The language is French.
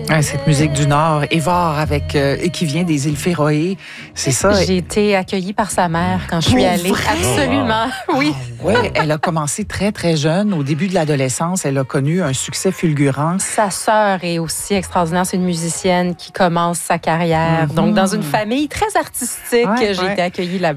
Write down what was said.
Ouais, cette musique du Nord, Évar, et qui vient des îles Féroé, c'est ça. J'ai été accueillie par sa mère quand je suis allée. Vrai? Absolument, oui. Oui, elle a commencé très, très jeune. Au début de l'adolescence, elle a connu un succès fulgurant. Sa sœur est aussi extraordinaire. C'est une musicienne qui commence sa carrière. Donc, dans une famille très artistique, j'ai été accueillie là-bas.